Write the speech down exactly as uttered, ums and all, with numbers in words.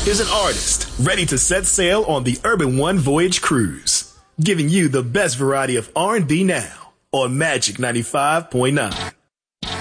is an artist ready to set sail on the Urban One Voyage Cruise, giving you the best variety of R and B now on Magic ninety-five point nine.